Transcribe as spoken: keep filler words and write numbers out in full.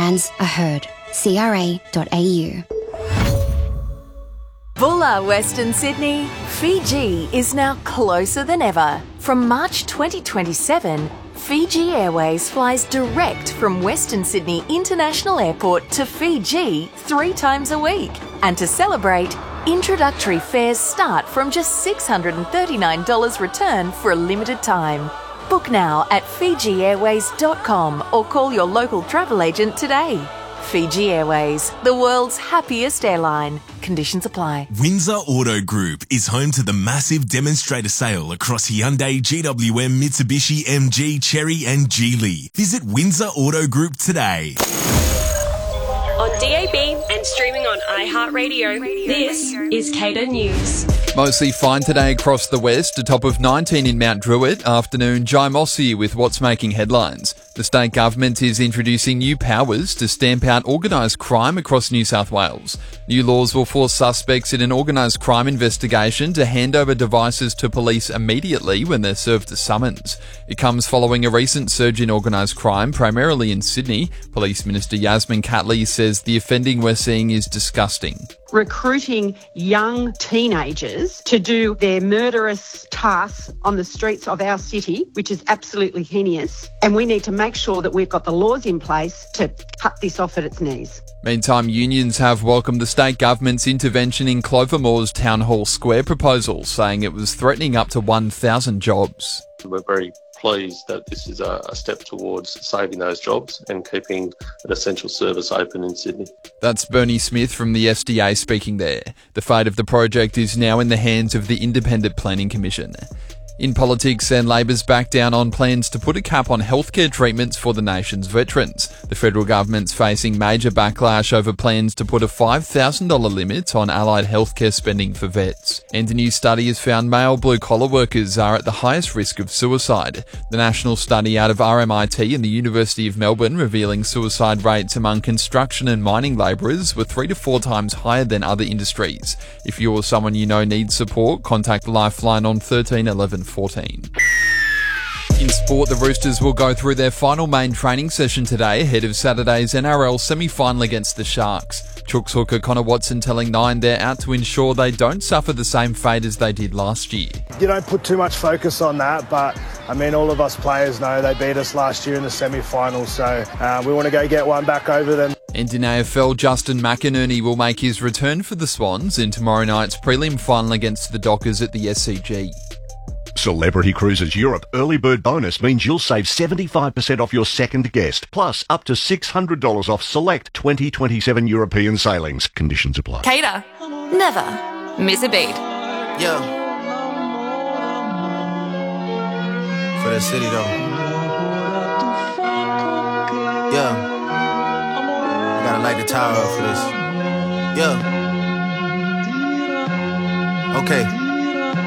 brands are heard. C R A dot A U. Bulla, Western Sydney. Fiji is now closer than ever. From March twenty twenty-seven, Fiji Airways flies direct from Western Sydney International Airport to Fiji three times a week. And to celebrate, introductory fares start from just six hundred thirty-nine dollars return for a limited time. Book now at fiji airways dot com or call your local travel agent today. Fiji Airways, the world's happiest airline. Conditions apply. Windsor Auto Group is home to the massive demonstrator sale across Hyundai, G W M, Mitsubishi, M G, Chery and Geely. Visit Windsor Auto Group today. On D A B and streaming on iHeartRadio, this is Cater News. Mostly fine today across the west, a top of nineteen in Mount Druitt. Afternoon, Jai Mossy with what's making headlines. The state government is introducing new powers to stamp out organised crime across New South Wales. New laws will force suspects in an organised crime investigation to hand over devices to police immediately when they're served a summons. It comes following a recent surge in organised crime, primarily in Sydney. Police Minister Yasmin Catley says the offending we're seeing is disgusting. Recruiting young teenagers to do their murderous tasks on the streets of our city, which is absolutely heinous, and we need to make sure that we've got the laws in place to cut this off at its knees. Meantime, unions have welcomed the state government's intervention in Clover Moore's Town Hall Square proposal, saying it was threatening up to one thousand jobs. We're very pleased that this is a, a step towards saving those jobs and keeping an essential service open in Sydney. That's Bernie Smith from the S D A speaking there. The fate of the project is now in the hands of the Independent Planning Commission. In politics, and Labor's back down on plans to put a cap on healthcare treatments for the nation's veterans. The federal government's facing major backlash over plans to put a five thousand dollars limit on allied healthcare spending for vets. And a new study has found male blue-collar workers are at the highest risk of suicide. The national study out of R M I T and the University of Melbourne revealing suicide rates among construction and mining labourers were three to four times higher than other industries. If you or someone you know needs support, contact Lifeline on thirteen eleven fourteen. In sport, the Roosters will go through their final main training session today ahead of Saturday's N R L semi-final against the Sharks. Chooks hooker Connor Watson telling Nine they're out to ensure they don't suffer the same fate as they did last year. You don't put too much focus on that, but I mean, all of us players know they beat us last year in the semi-final, so uh, we want to go get one back over them. And in A F L, Justin McInerney will make his return for the Swans in tomorrow night's prelim final against the Dockers at the S C G. Celebrity Cruises Europe early bird bonus means you'll save seventy-five percent off your second guest, plus up to six hundred dollars off select twenty twenty-seven European sailings. Conditions apply. Cater. Never miss a beat. Yo. For the city though. Yeah. I gotta light the tower up for this. Yeah. Okay.